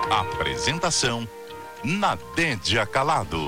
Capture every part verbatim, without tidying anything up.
Apresentação: Nadédia Calado.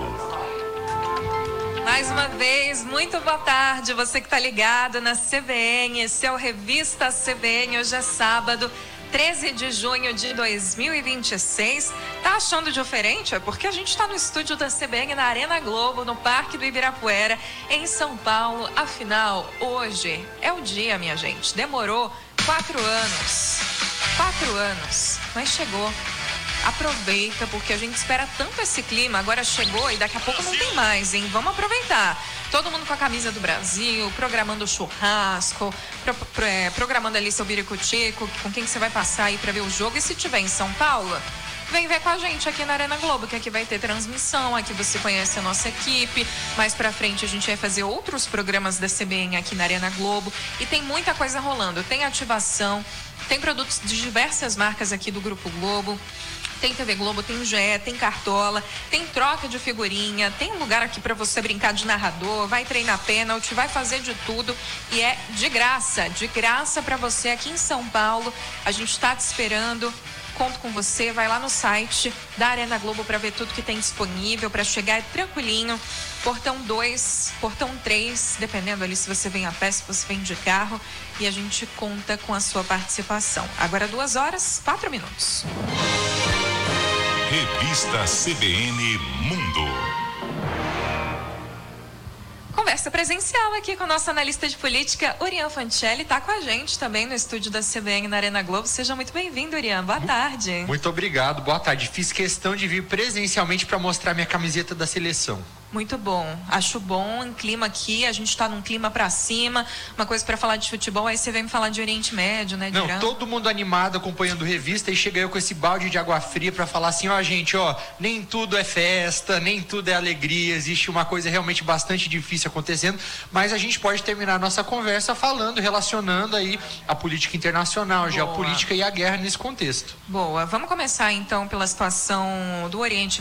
Mais uma vez, muito boa tarde, você que está ligado na C B N, esse é o Revista C B N, hoje é sábado, treze de junho de dois mil e vinte e seis. Tá achando diferente? É porque a gente está no estúdio da C B N na Arena Globo, no Parque do Ibirapuera, em São Paulo. Afinal, hoje é o dia, minha gente. Demorou quatro anos. Quatro anos, mas chegou. Aproveita, porque a gente espera tanto esse clima. Agora chegou e daqui a pouco não tem mais, hein? Vamos aproveitar. Todo mundo com a camisa do Brasil, programando churrasco, pro, pro, é, programando ali seu biricutico, com quem que você vai passar aí pra ver o jogo. E se tiver em São Paulo, vem ver com a gente aqui na Arena Globo, que aqui vai ter transmissão, aqui você conhece a nossa equipe. Mais pra frente a gente vai fazer outros programas da C B N aqui na Arena Globo. E tem muita coisa rolando, tem ativação, tem produtos de diversas marcas aqui do Grupo Globo. Tem T V Globo, tem G E, tem Cartola, tem troca de figurinha, tem um lugar aqui para você brincar de narrador, vai treinar pênalti, vai fazer de tudo e é de graça, de graça para você aqui em São Paulo. A gente está te esperando, conto com você, vai lá no site da Arena Globo para ver tudo que tem disponível, para chegar tranquilinho. Portão dois, portão três, dependendo ali se você vem a pé, se você vem de carro, e a gente conta com a sua participação. Agora duas horas, quatro minutos. Revista C B N Mundo. Conversa presencial aqui com o nosso analista de política, Urian Fancelli, está com a gente também no estúdio da C B N na Arena Globo. Seja muito bem-vindo, Urian. Boa tarde. Muito obrigado, boa tarde. Fiz questão de vir presencialmente para mostrar minha camiseta da seleção. Muito bom, acho bom em clima aqui, a gente está num clima pra cima, uma coisa para falar de futebol, aí você vem me falar de Oriente Médio, né? De Não, Irã. todo mundo animado acompanhando revista e chega eu com esse balde de água fria para falar assim, ó gente, ó, nem tudo é festa, nem tudo é alegria, existe uma coisa realmente bastante difícil acontecendo, mas a gente pode terminar a nossa conversa falando, relacionando aí a política internacional, a geopolítica e a guerra nesse contexto. Boa, vamos começar então pela situação do Oriente